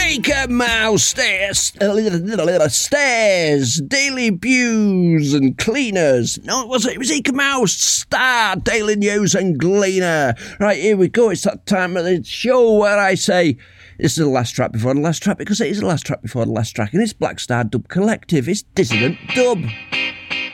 Eker Mouse Stairs, Daily Views and Cleaners. No, it wasn't. It was Eker Mouse Star, Daily News and Gleaner. Right, here we go. It's that time of the show where I say, this is the last track before the last track, because it is the last track before the last track, and it's Black Star Dub Collective. It's Dissident Dub.